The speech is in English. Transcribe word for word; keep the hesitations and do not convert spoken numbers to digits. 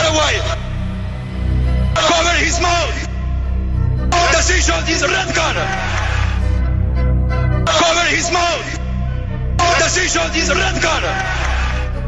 other way. Cover his mouth. The seashell is red color. Cover his mouth. The seashell is red color.